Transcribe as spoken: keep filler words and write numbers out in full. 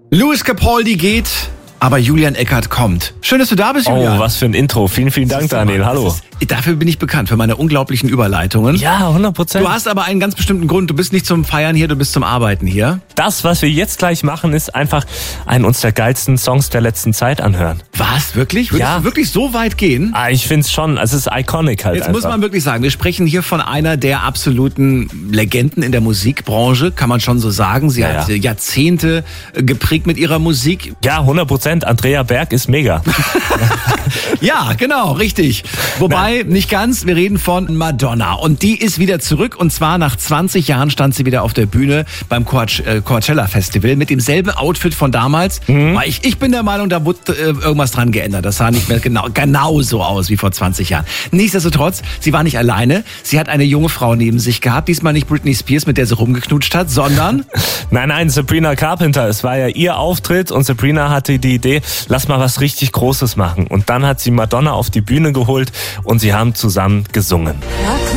Lewis Capaldi geht, aber Julian Eckert kommt. Schön, dass du da bist, Julian. Oh, was für ein Intro. Vielen, vielen Dank, Daniel. Hallo. Ist, dafür bin ich bekannt, für meine unglaublichen Überleitungen. Ja, hundert Prozent. Du hast aber einen ganz bestimmten Grund. Du bist nicht zum Feiern hier, du bist zum Arbeiten hier. Das, was wir jetzt gleich machen, ist einfach einen uns der geilsten Songs der letzten Zeit anhören. Was? Wirklich? Würdest Ja. du wirklich so weit gehen? Ah, ich find's schon. Es ist iconic halt Jetzt einfach. muss man wirklich sagen, wir sprechen hier von einer der absoluten Legenden in der Musikbranche, kann man schon so sagen. Sie Ja, hat ja. Jahrzehnte geprägt mit ihrer Musik. Ja, hundert Prozent. Andrea Berg ist mega. Ja, genau, richtig. Wobei, nicht ganz, wir reden von Madonna. Und die ist wieder zurück. Und zwar nach zwanzig Jahren stand sie wieder auf der Bühne beim Coach- äh, Coachella Festival mit demselben Outfit von damals. Mhm. Weil ich, ich bin der Meinung, da wurde äh, irgendwas dran geändert. Das sah nicht mehr genau, genau so aus wie vor zwanzig Jahren. Nichtsdestotrotz, sie war nicht alleine. Sie hat eine junge Frau neben sich gehabt. Diesmal nicht Britney Spears, mit der sie rumgeknutscht hat, sondern... Nein, nein, Sabrina Carpenter. Es war ja ihr Auftritt und Sabrina hatte die Idee, lass mal was richtig Großes machen. Und dann hat sie Madonna auf die Bühne geholt und sie haben zusammen gesungen.